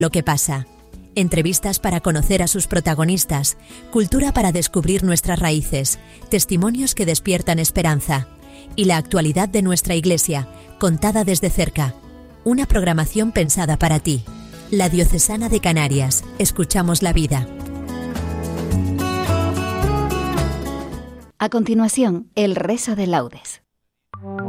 lo que pasa. Entrevistas para conocer a sus protagonistas, cultura para descubrir nuestras raíces, testimonios que despiertan esperanza y la actualidad de nuestra Iglesia, contada desde cerca. Una programación pensada para ti. La Diocesana de Canarias. Escuchamos la vida. A continuación, el rezo de laudes.